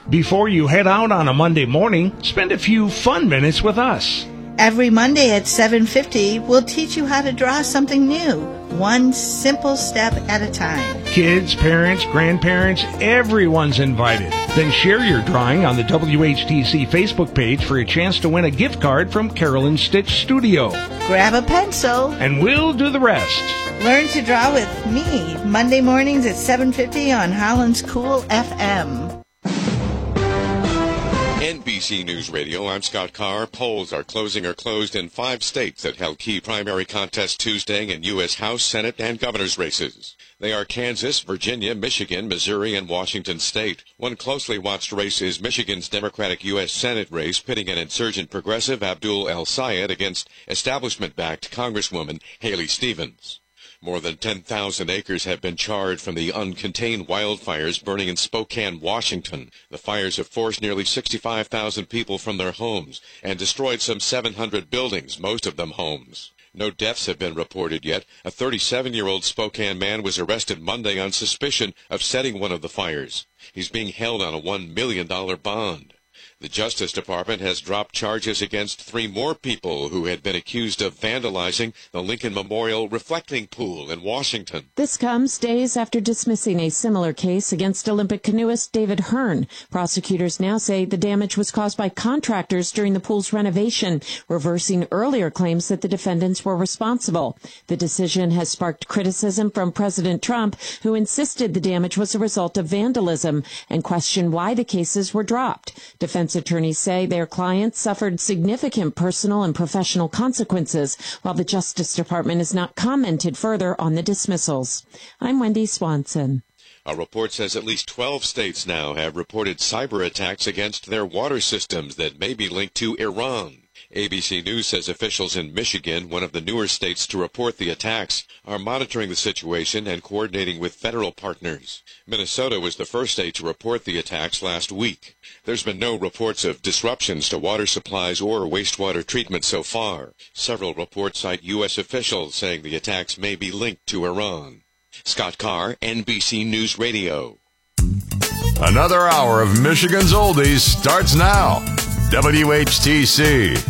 Before you head out on a Monday morning, spend a few fun minutes with us. Every Monday at 7:50, we'll teach you how to draw something new, one simple step at a time. Kids, parents, grandparents, everyone's invited. Then share your drawing on the WHTC Facebook page for a chance to win a gift card from Carolyn Stitch Studio. Grab a pencil, and we'll do the rest. Learn to draw with me, Monday mornings at 7:50 on Holland's Cool FM. NBC News Radio, I'm Scott Carr. Polls are closing or closed in 5 states that held key primary contests Tuesday in U.S. House, Senate, and governor's races. They are Kansas, Virginia, Michigan, Missouri, and Washington State. One closely watched race is Michigan's Democratic U.S. Senate race, pitting an insurgent progressive Abdul El-Sayed against establishment-backed Congresswoman Haley Stevens. More than 10,000 acres have been charred from the uncontained wildfires burning in Spokane, Washington. The fires have forced nearly 65,000 people from their homes and destroyed some 700 buildings, most of them homes. No deaths have been reported yet. A 37-year-old Spokane man was arrested Monday on suspicion of setting one of the fires. He's being held on a $1 million bond. The Justice Department has dropped charges against 3 more people who had been accused of vandalizing the Lincoln Memorial Reflecting Pool in Washington. This comes days after dismissing a similar case against Olympic canoeist David Hearn. Prosecutors now say the damage was caused by contractors during the pool's renovation, reversing earlier claims that the defendants were responsible. The decision has sparked criticism from President Trump, who insisted the damage was a result of vandalism and questioned why the cases were dropped. Defense attorneys say their clients suffered significant personal and professional consequences, while the Justice Department has not commented further on the dismissals. I'm Wendy Swanson. A report says at least 12 states now have reported cyber attacks against their water systems that may be linked to Iran. ABC News says officials in Michigan, one of the newer states to report the attacks, are monitoring the situation and coordinating with federal partners. Minnesota was the first state to report the attacks last week. There's been no reports of disruptions to water supplies or wastewater treatment so far. Several reports cite U.S. officials saying the attacks may be linked to Iran. Scott Carr, NBC News Radio. Another hour of Michigan's Oldies starts now. WHTC